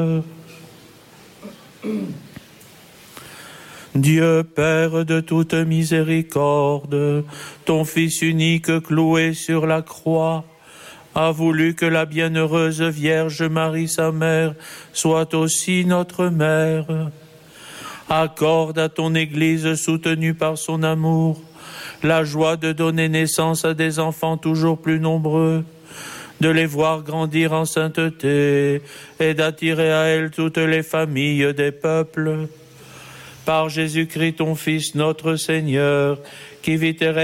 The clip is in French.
Dieu, Père de toute miséricorde, ton Fils unique cloué sur la croix, a voulu que la bienheureuse Vierge Marie, sa mère, soit aussi notre mère. Accorde à ton Église soutenue par son amour la joie de donner naissance à des enfants toujours plus nombreux, de les voir grandir en sainteté et d'attirer à elle toutes les familles des peuples. Par Jésus-Christ, ton Fils, notre Seigneur, qui vit et règne